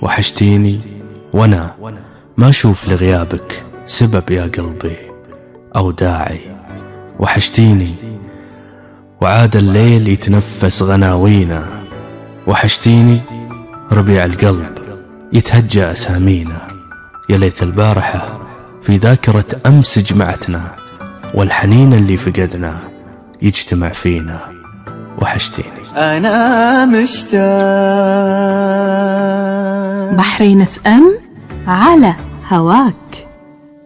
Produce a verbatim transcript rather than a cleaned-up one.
وحشتيني وانا ما اشوف لغيابك سبب يا قلبي او داعي. وحشتيني وعاد الليل يتنفس غناوينا. وحشتيني ربيع القلب يتهجى اسامينا. يا ليت البارحة في ذاكرة امس جمعتنا، والحنين اللي فقدنا يجتمع فينا. وحشتيني أنا مشتاق. بحرين اف ام على هواك.